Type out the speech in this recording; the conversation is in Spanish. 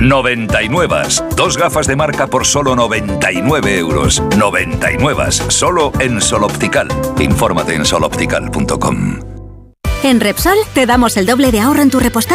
99. 2 gafas de marca por solo 99 euros. 99. Solo en Sol Optical. Infórmate en soloptical.com. En Repsol te damos el doble de ahorro en tu repostaje